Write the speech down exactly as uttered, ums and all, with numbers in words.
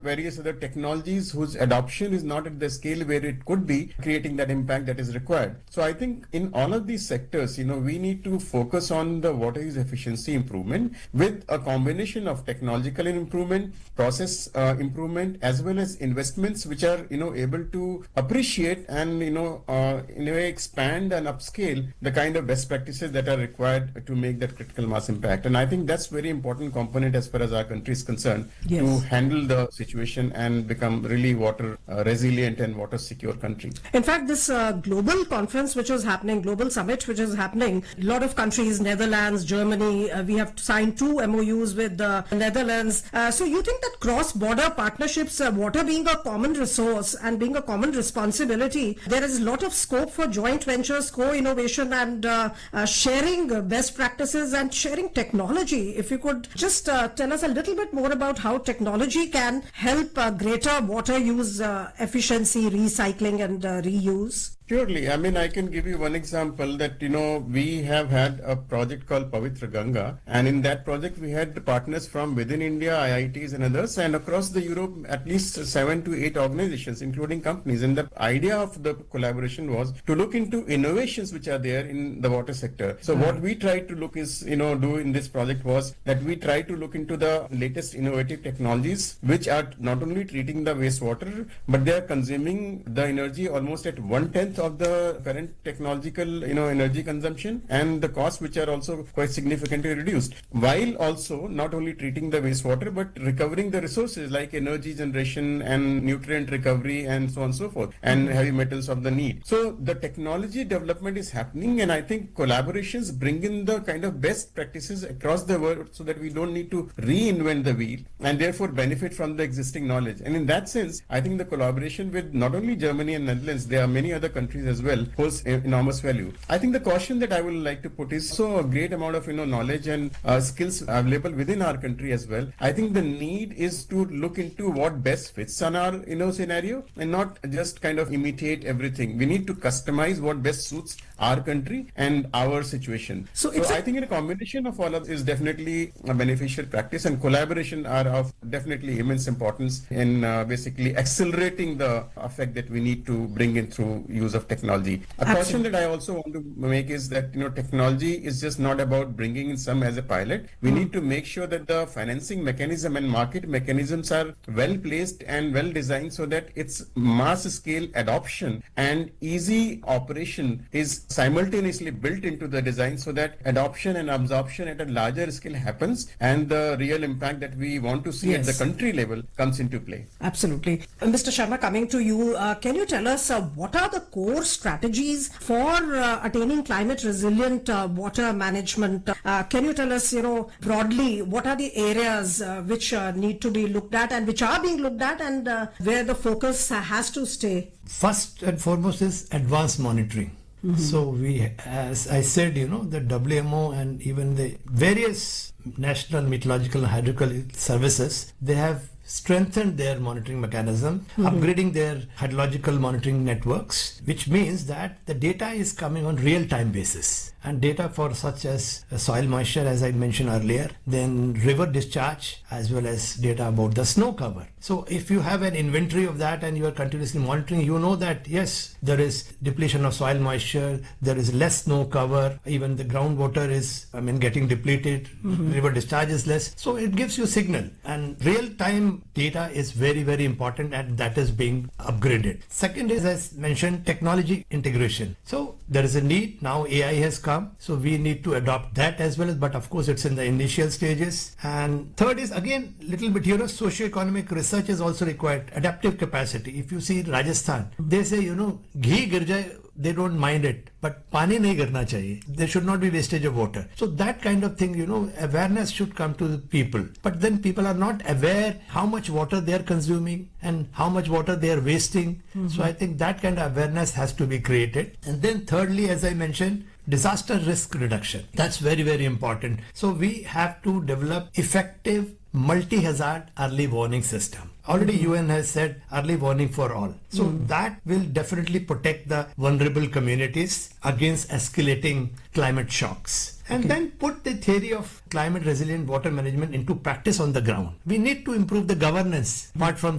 various other technologies whose adoption is not at the scale where it could be, creating that impact that is required. So I think in all of these sectors, you know, we need to focus on the water use efficiency improvement with a combination of technological improvement, process uh, improvement, as well as investments which are, you know, able to appreciate and, you know, uh, in a way expand and upscale the kind of best practices that are required to make that critical mass impact. And I think that's very important component as far as our country is concerned, yes, to handle the situation and become really water uh, resilient and water secure country. In fact, this uh, global conference which is happening, global summit which is happening, a lot of countries, Netherlands, Germany, uh, we have signed two M O Us with the Netherlands. Uh, so you think that cross-border partnerships, uh, water being a common resource and being a common responsibility, there is a lot of scope for joint ventures, co-innovation and uh, uh, sharing uh, best practices and sharing technology. If you could just uh, tell us a little bit more about how technology can help uh, greater water use uh, efficiency, recycling and uh, reuse. Surely. I mean, I can give you one example that, you know, we have had a project called Pavitra Ganga, and in that project we had partners from within India, I I Ts and others, and across the Europe at least seven to eight organizations, including companies. And the idea of the collaboration was to look into innovations which are there in the water sector. So mm-hmm. what we tried to look is, you know, do in this project was that we tried to look into the latest innovative technologies which are not only treating the wastewater, but they are consuming the energy almost at one-tenth of the current technological, you know, energy consumption, and the costs which are also quite significantly reduced, while also not only treating the wastewater but recovering the resources like energy generation and nutrient recovery and so on and so forth, and mm-hmm. heavy metals of the need. So the technology development is happening, and I think collaborations bring in the kind of best practices across the world so that we don't need to reinvent the wheel and therefore benefit from the existing knowledge. And in that sense, I think the collaboration with not only Germany and Netherlands, there are many other countries as well, holds enormous value. I think the caution that I would like to put is so a great amount of, you know, knowledge and uh, skills available within our country as well. I think the need is to look into what best fits on our, you know, scenario and not just kind of imitate everything. We need to customize what best suits our country and our situation. So, so I think in a combination of all of this is definitely a beneficial practice, and collaboration are of definitely immense importance in uh, basically accelerating the effect that we need to bring in through use of technology. A caution that I also want to make is that, you know, technology is just not about bringing in some as a pilot. We mm. need to make sure that the financing mechanism and market mechanisms are well placed and well designed so that its mass scale adoption and easy operation is simultaneously built into the design so that adoption and absorption at a larger scale happens and the real impact that we want to see yes. at the country level comes into play. Absolutely. Uh, Mister Sharma, coming to you, uh, can you tell us uh, what are the core strategies for uh, attaining climate resilient uh, water management? Uh, can you tell us, you know, broadly, what are the areas uh, which uh, need to be looked at and which are being looked at, and uh, where the focus uh, has to stay? First and foremost is advanced monitoring. Mm-hmm. So we, as I said, you know, the W M O and even the various national meteorological and hydrological services, they have strengthened their monitoring mechanism, mm-hmm. upgrading their hydrological monitoring networks, which means that the data is coming on real-time basis. And data for such as soil moisture, as I mentioned earlier, then river discharge, as well as data about the snow cover. So if you have an inventory of that and you are continuously monitoring, you know that yes, there is depletion of soil moisture, there is less snow cover, even the groundwater is, I mean, getting depleted, mm-hmm. river discharge is less. So it gives you signal, and real-time data is very, very important, and that is being upgraded. Second is, as mentioned, technology integration. So there is a need, now A I has come. So we need to adopt that as well, but of course it's in the initial stages. And third is again little bit, you know, socio-economic research is also required, adaptive capacity. If you see Rajasthan, they say, you know, ghee gir jaye, they don't mind it, but pani nahi girna chahiye. There should not be wastage of water. So that kind of thing, you know, awareness should come to the people. But then people are not aware how much water they are consuming and how much water they are wasting. Mm-hmm. So I think that kind of awareness has to be created. And then thirdly, as I mentioned, disaster risk reduction. That's very, very important. So we have to develop effective multi-hazard early warning system. Already U N has said early warning for all. So mm. that will definitely protect the vulnerable communities against escalating climate shocks. And okay. then put the theory of climate resilient water management into practice on the ground. We need to improve the governance apart from